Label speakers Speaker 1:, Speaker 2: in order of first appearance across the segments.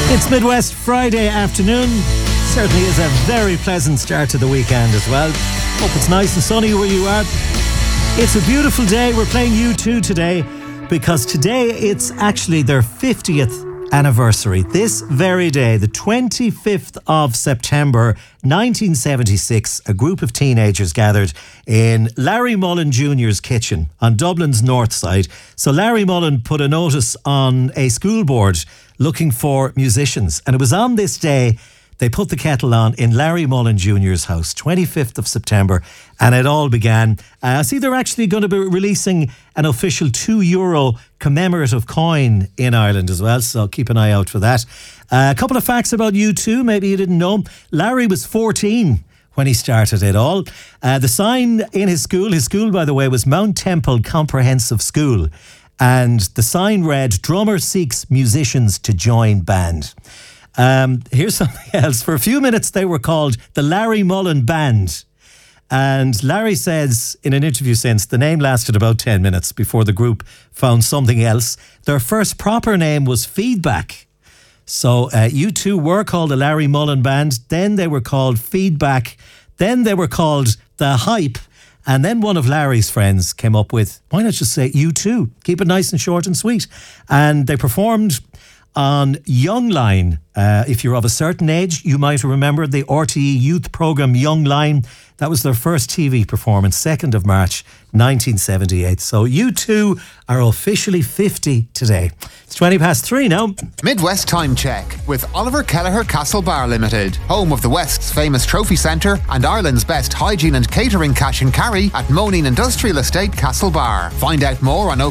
Speaker 1: It's Midwest Friday afternoon. Certainly is a very pleasant start to the weekend as well. Hope it's nice and sunny where you are. It's a beautiful day. We're playing U2 today because today it's actually their 50th anniversary. This very day, the 25th of September 1976, a group of teenagers gathered in Larry Mullen Jr.'s kitchen on Dublin's north side. So Larry Mullen put a notice on a school board looking for musicians, and it was on this day they put the kettle on in Larry Mullen Jr.'s house, 25th of September, and it all began. I see they're actually going to be releasing an official €2 commemorative coin in Ireland as well, so keep an eye out for that. A couple of facts about U2, maybe you didn't know. Larry was 14 when he started it all. The sign in his school, by the way, was Mount Temple Comprehensive School, and the sign read, "Drummer seeks musicians to join band." Here's something else. For a few minutes, they were called the Larry Mullen Band. And Larry says in an interview since, the name lasted about 10 minutes before the group found something else. Their first proper name was Feedback. So U2 were called the Larry Mullen Band. Then they were called Feedback. Then they were called The Hype. And then one of Larry's friends came up with, why not just say U2? Keep it nice and short and sweet. And they performed on Young Line. If you're of a certain age, you might remember the RTE youth programme Young Line. That was their first TV performance, 2nd of March 1978. So U2 are officially 50 today. It's 3:20 now.
Speaker 2: Midwest Time Check with Oliver Kelleher Castle Bar Limited, home of the West's famous trophy centre and Ireland's best hygiene and catering cash and carry at Moneen Industrial Estate Castle Bar. Find out more on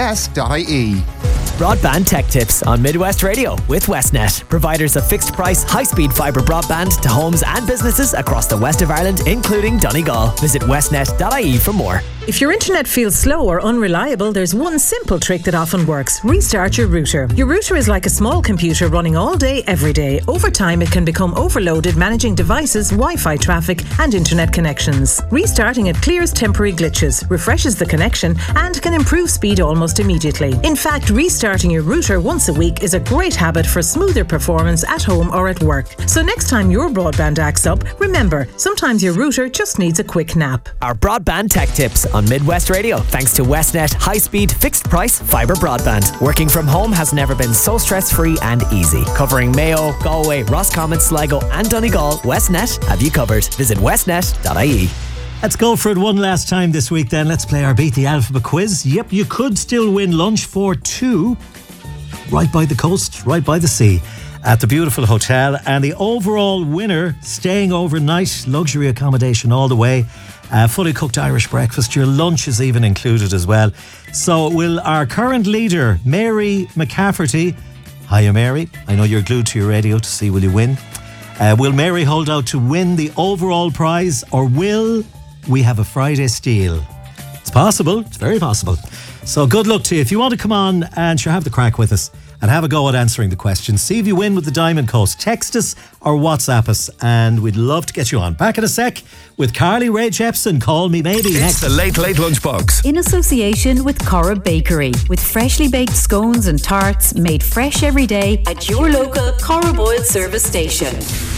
Speaker 2: okcs.ie.
Speaker 3: Broadband tech tips on Midwest Radio with Westnet, providers of fixed price, high-speed fibre broadband to homes and businesses across the west of Ireland, including Donegal. Visit westnet.ie for more.
Speaker 4: If your internet feels slow or unreliable, there's one simple trick that often works. Restart your router. Your router is like a small computer running all day, every day. Over time, it can become overloaded managing devices, Wi-Fi traffic and internet connections. Restarting it clears temporary glitches, refreshes the connection and can improve speed almost immediately. In fact, restarting your router once a week is a great habit for smoother performance at home or at work. So next time your broadband acts up, remember, sometimes your router just needs a quick nap.
Speaker 3: Our broadband tech tips on Midwest Radio, thanks to Westnet high-speed, fixed-price fibre broadband. Working from home has never been so stress-free and easy. Covering Mayo, Galway, Roscommon, Sligo and Donegal, Westnet have you covered. Visit westnet.ie.
Speaker 1: Let's go for it one last time this week then. Let's play our Beat the Alphabet quiz. Yep, you could still win lunch for two right by the coast, right by the sea, at the beautiful hotel. And the overall winner, staying overnight, luxury accommodation all the way, fully cooked Irish breakfast. Your lunch is even included as well. So will our current leader, Mary McCafferty, hiya Mary, I know you're glued to your radio to see will you win. Will Mary hold out to win the overall prize, or will we have a Friday steal? It's possible, it's very possible. So good luck to you. If you want to come on and sure have the crack with us and have a go at answering the questions, see if you win with the Diamond Coast. Text us or WhatsApp us and we'd love to get you on. Back in a sec with Carly Rae Jepsen. Call me maybe
Speaker 5: it's
Speaker 1: next.
Speaker 5: The Late Lunchbox.
Speaker 6: In association with Corra Bakery, with freshly baked scones and tarts made fresh every day at your local Corra Boyle service station.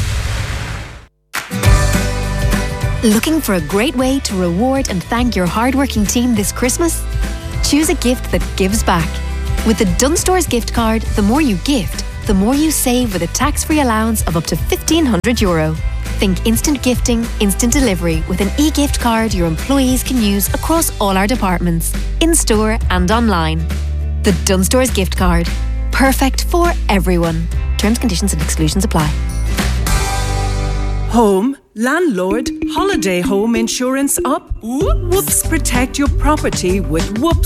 Speaker 6: Looking for a great way to reward and thank your hardworking team this Christmas? Choose a gift that gives back. With the Dunnes Stores gift card, the more you gift, the more you save with a tax-free allowance of up to €1,500. Think instant gifting, instant delivery with an e-gift card your employees can use across all our departments, in-store and online. The Dunnes Stores gift card. Perfect for everyone. Terms, conditions and exclusions apply.
Speaker 7: Home, landlord, holiday home insurance up? Whoops, protect your property with Whoops